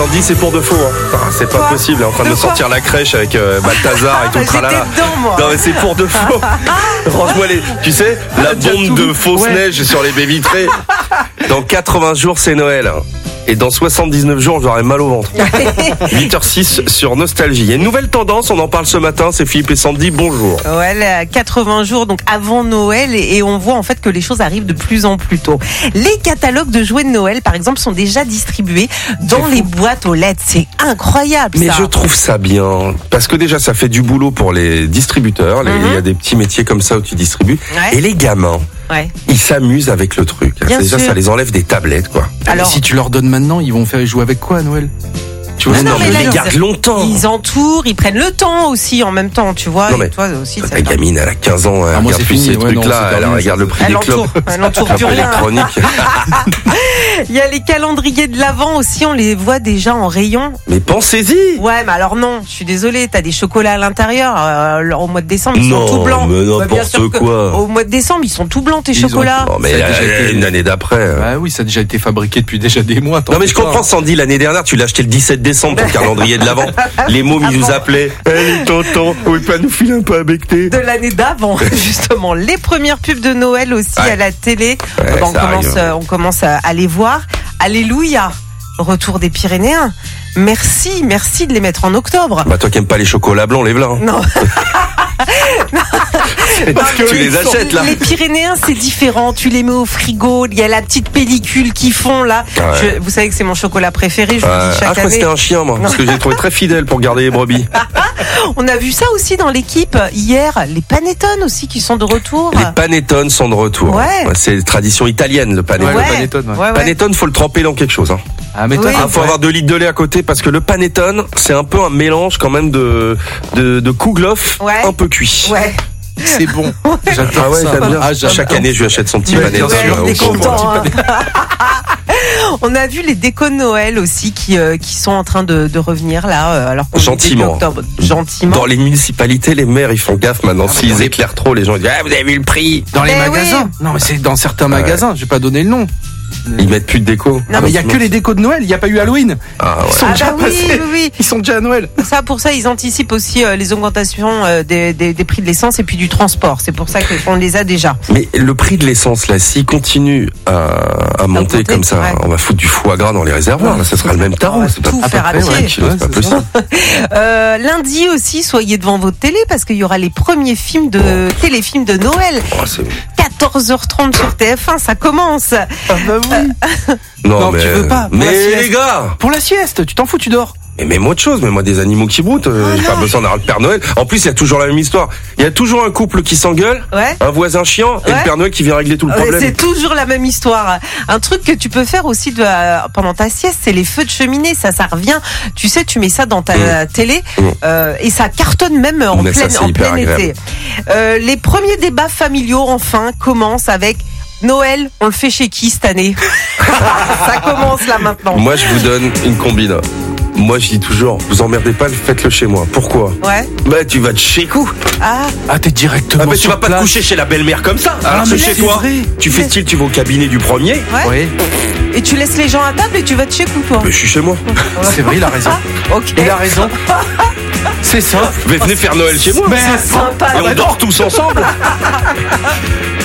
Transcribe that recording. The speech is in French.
Sandy, c'est pour de faux. C'est pas possible. Elle est en train de me sortir la crèche avec Balthazar et tout le tralala. Non, mais c'est pour de faux. Range-moi tu sais, la bombe de fausse neige sur les baies vitrées. Dans 80 jours, c'est Noël. Et dans 79 jours, j'aurai mal au ventre. 8h06 sur Nostalgie. Il y a une nouvelle tendance, on en parle ce matin, c'est Philippe et Sandy, bonjour. Ouais, 80 jours, donc avant Noël, et on voit en fait que les choses arrivent de plus en plus tôt. Les catalogues de jouets de Noël, par exemple, sont déjà distribués dans les boîtes aux lettres. C'est incroyable, mais ça. Je trouve ça bien, parce que déjà, ça fait du boulot pour les distributeurs. Il y a des petits métiers comme ça où tu distribues. Ouais. Et les gamins, ils s'amusent avec le truc. Déjà, ça les enlève des tablettes, quoi. Alors, si tu leur donnes maintenant, ils vont faire jouer avec quoi à Noël? Tu vois, non, mais ils gardent longtemps. Ils entourent, ils prennent le temps aussi en même temps, tu vois. Non, mais toi aussi, ta gamine, elle a 15 ans, elle regarde plus ces trucs-là, elle regarde le prix des clopes. Elle entoure plus rien. Il y a les calendriers de l'Avent aussi, on les voit déjà en rayon. Mais pensez-y. Ouais, mais alors non, je suis désolée, t'as des chocolats à l'intérieur. Au mois de décembre, ils sont tout blancs. Mais n'importe quoi. Au mois de décembre, ils sont tout blancs tes chocolats. Non, mais une année d'après. Ah oui, ça a déjà été fabriqué depuis déjà des mois. Non, mais je comprends, Sandy, l'année dernière, tu l'as acheté le 17 décembre, ton calendrier de l'Avent. Les mômes, ils nous appelaient. Hey, tonton, vous pouvez pas nous filer un peu à becter? De l'année d'avant, justement. Les premières pubs de Noël aussi à la télé. On commence à les voir. Alléluia. Retour des Pyrénéens. Merci de les mettre en octobre. Bah, toi qui aimes pas les chocolats blancs, les blancs. Non. Tu les achètes là. Les Pyrénéens, c'est différent. Tu les mets au frigo. Il y a la petite pellicule qu'ils font là. Vous savez que c'est mon chocolat préféré. Je vous dis chaque année. C'était un chien, moi, parce que j'ai trouvé très fidèle pour garder les brebis. On a vu ça aussi dans l'équipe hier. Les panettone aussi qui sont de retour. Les panettone sont de retour. Ouais. C'est tradition italienne le panettone. Le panettone. Panettone, faut le tremper dans quelque chose. Ah, mais faut avoir 2 litres de lait à côté parce que le panettone, c'est un peu un mélange quand même de kouglof un peu cuit. Ouais. C'est bon. J'adore ça. T'aimes bien. Chaque année, je lui achète son petit panettone. On est content. On a vu les décos de Noël aussi qui sont en train de revenir là. Alors qu'on Gentiment. Gentiment. Dans les municipalités, les maires, ils font gaffe maintenant. S'ils éclairent trop, les gens disent vous avez vu le prix? Dans les magasins. Non, mais c'est dans certains magasins. Je vais pas donner le nom. Ils mettent plus de déco. Non, mais il y a que les décos de Noël, il n'y a pas eu Halloween. Ils sont déjà passés. Oui. Ils sont déjà à Noël. Pour ça, ils anticipent aussi les augmentations des prix de l'essence et puis du transport. C'est pour ça qu'on les a déjà. Mais le prix de l'essence, là, s'il continue à monter comme ça, on va foutre du foie gras dans les réservoirs. Là, ça sera le même tarot. C'est tout faire à pied. C'est pas possible. Lundi aussi, soyez devant votre télé parce qu'il y aura les premiers téléfilms de Noël. 14h30 sur TF1, ça commence. Non, mais tu veux pas. Mais les gars, pour la sieste, tu t'en fous, tu dors. Mais même autre chose, moi des animaux qui broutent, j'ai pas besoin d'avoir le Père Noël. En plus, il y a toujours la même histoire. Il y a toujours un couple qui s'engueule, un voisin chiant et le Père Noël qui vient régler tout le problème. C'est toujours la même histoire. Un truc que tu peux faire aussi pendant ta sieste, c'est les feux de cheminée. Ça revient. Tu sais, tu mets ça dans ta télé et ça cartonne même en plein été. Les premiers débats familiaux, enfin, commencent avec Noël, on le fait chez qui cette année? Ça commence là maintenant. Moi, je vous donne une combine. Moi, je dis toujours, vous emmerdez pas, faites-le chez moi. Pourquoi? Bah, tu vas de chez coup. T'es directement. Tu vas pas te coucher chez la belle-mère comme ça. Alors que chez toi, tu fais style, tu vas au cabinet du premier. Oui. Et tu laisses les gens à table et tu vas de chez coup, toi. Mais je suis chez moi. C'est vrai, il a raison. Il a raison. C'est ça. Venez faire Noël chez moi. C'est sympa. Et on dort tous ensemble.